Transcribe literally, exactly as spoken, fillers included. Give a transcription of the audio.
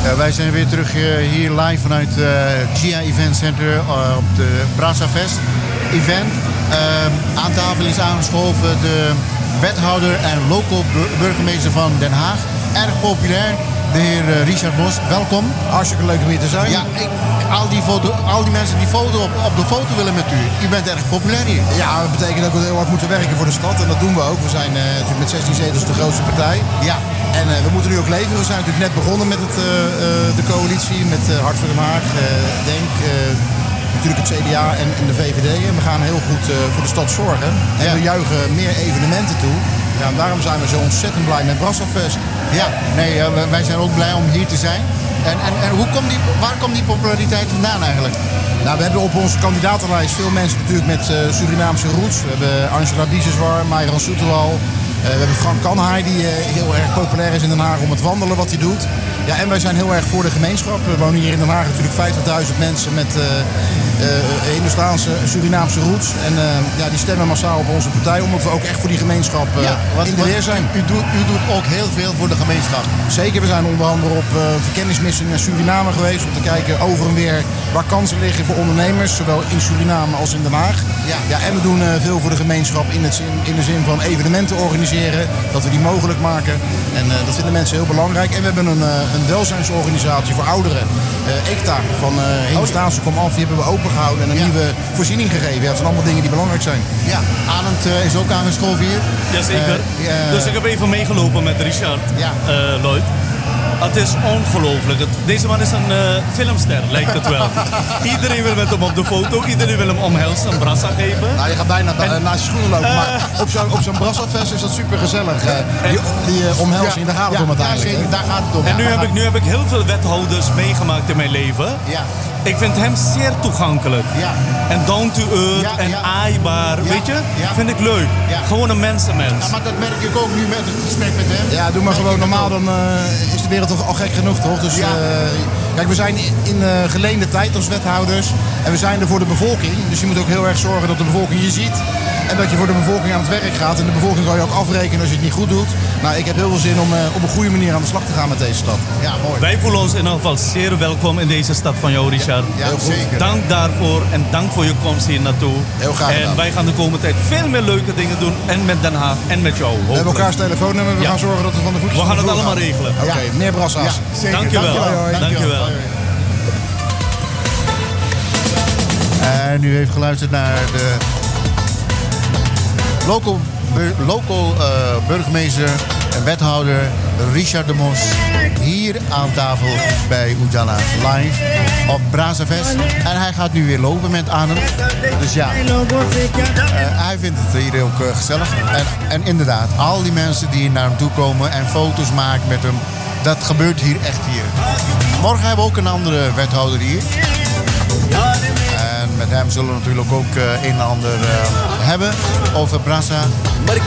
Uh, wij zijn weer terug uh, hier live vanuit uh, G I A Event Center uh, op de BrassaFest event. Uh, aan tafel is aangeschoven de wethouder en local burgemeester van Den Haag. Erg populair, de heer uh, Richard Mos. Welkom. Hartstikke leuk om hier te zijn. Ja, ik, al, die foto, al die mensen die foto op, op de foto willen met u. U bent erg populair hier. Ja, dat betekent dat we heel hard moeten werken voor de stad. En dat doen we ook. We zijn uh, natuurlijk met zestien zetels de grootste partij. Ja. En uh, we moeten nu ook leveren. We zijn natuurlijk net begonnen met het, uh, uh, de coalitie. Met uh, Hart voor Den Haag, uh, Denk, uh, natuurlijk het C D A en, en de V V D. En we gaan heel goed uh, voor de stad zorgen. En ja. we juichen meer evenementen toe. Ja, en daarom zijn we zo ontzettend blij met BrassaFest. Ja, nee, uh, wij zijn ook blij om hier te zijn. En, en, en hoe komt die, waar komt die populariteit vandaan eigenlijk? Nou, we hebben op onze kandidatenlijst veel mensen natuurlijk met uh, Surinaamse roots. We hebben Angela Biseswar, Mayran Soeterwal. Uh, we hebben Frank Kanhaai die uh, heel erg populair is in Den Haag om het wandelen wat hij doet. Ja, en wij zijn heel erg voor de gemeenschap. We wonen hier in Den Haag natuurlijk vijftigduizend mensen met uh, uh, Hindoestaanse, Surinaamse roots. En uh, ja, die stemmen massaal op onze partij omdat we ook echt voor die gemeenschap uh, ja, wat, in de weer zijn. U doet, u doet ook heel veel voor de gemeenschap. Zeker, we zijn onder andere op uh, verkenningsmissie naar Suriname geweest om te kijken over en weer waar kansen liggen voor ondernemers, zowel in Suriname als in Den Haag. Ja. Ja, en we doen uh, veel voor de gemeenschap in, het zin, in de zin van evenementen organiseren, dat we die mogelijk maken. En uh, dat vinden mensen heel belangrijk. En we hebben een, uh, een welzijnsorganisatie voor ouderen, uh, E C T A, van uh, Hindoestaanse Komaf, die hebben we opengehouden en een ja. nieuwe voorziening gegeven. Ja, dat zijn allemaal dingen die belangrijk zijn. Ja, Arend uh, is ook aangeschoven hier. Jazeker. Uh, uh, dus ik heb even meegelopen met Richard ja. uh, Lloyd. Het is ongelooflijk. Deze man is een uh, filmster, lijkt het wel. Iedereen wil met hem op de foto, iedereen wil hem omhelzen, een brassa geven. Nou, je gaat bijna en, naast je schoenen lopen, uh, maar op zo'n op zo'n BrassaFest is dat super gezellig. Uh, die die uh, omhelzing, ja, daar gaat het ja, om uiteindelijk. Ja, daar gaat het om. En nu, ja, heb ik, nu heb ik heel veel wethouders meegemaakt in mijn leven. Ja. Ik vind hem zeer toegankelijk. Ja. En down to earth ja, en ja. aaibaar, ja. weet je? Ja. Vind ik leuk. Ja. Gewoon een mensenmens. Ja, maar dat merk ik ook nu met het gesprek met hem. Ja, doe maar gewoon normaal, dan uh, is de wereld toch al gek genoeg, toch? Dus, ja. uh, kijk, we zijn in uh, geleende tijd als wethouders en we zijn er voor de bevolking. Dus je moet ook heel erg zorgen dat de bevolking je ziet. En dat je voor de bevolking aan het werk gaat. En de bevolking kan je ook afrekenen als je het niet goed doet. Nou, ik heb heel veel zin om uh, op een goede manier aan de slag te gaan met deze stad. Ja, mooi. Wij voelen ons in ieder geval zeer welkom in deze stad van jou, Richard. Ja, ja, zeker. Dank daarvoor en dank voor je komst hier naartoe. Heel graag gedaan. En wij gaan de komende tijd veel meer leuke dingen doen. En met Den Haag en met jou. Hopelijk. We hebben elkaars telefoonnummer. We ja. gaan zorgen dat we van de voetjes We gaan het allemaal gaan. regelen. Oké, okay, ja. meer brassa's. Ja, zeker. Dankjewel. Dankjewel. Dankjewel. En u heeft geluisterd naar de local, bur, local uh, burgemeester en wethouder Richard de Mos. Hier aan tafel bij Ujala live op BrassaFest. En hij gaat nu weer lopen met Arend. Dus ja, uh, hij vindt het hier ook uh, gezellig. En, en inderdaad, al die mensen die naar hem toe komen en foto's maken met hem, dat gebeurt hier echt hier. Morgen hebben we ook een andere wethouder hier. En met hem zullen we natuurlijk ook uh, een en ander uh, hebben over Brassa.